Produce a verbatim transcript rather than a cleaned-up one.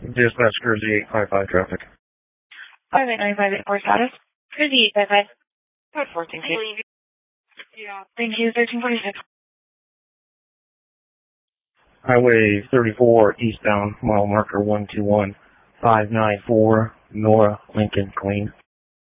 Dispatch Jersey eight five five traffic. five eight nine five eight four status. Jersey eight five five. Code four, thank you. Yeah. Thank you, thirteen forty-six. Highway thirty-four eastbound, mile marker one two one five nine four, Nora, Lincoln, Queen.